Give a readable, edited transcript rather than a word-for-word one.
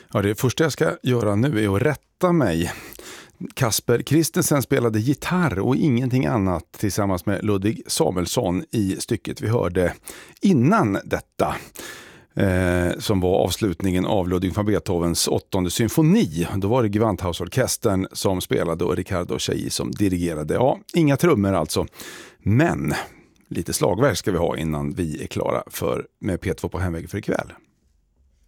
Ja, det första jag ska göra nu är att rätta mig. Kasper Christensen spelade gitarr och ingenting annat tillsammans med Ludvig Samuelsson i stycket vi hörde innan detta. Som var avslutningen av Ludwig van Beethovens 8:e symfoni. Då var det Gewandhausorkestern som spelade och Riccardo Chailly som dirigerade. Ja, inga trummor alltså. Men lite slagverk ska vi ha innan vi är klara med P2 på hemväg för ikväll.